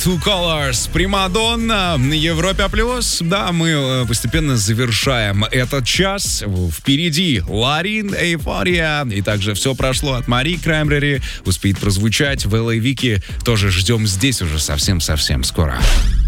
Two Colors, Примадонна на Европе Плюс. Да, мы постепенно завершаем этот час. Впереди Ларин, Эйфория. И также «Все прошло» от Мари Краймбрери успеет прозвучать. В LA Вики тоже ждем здесь уже совсем-совсем скоро.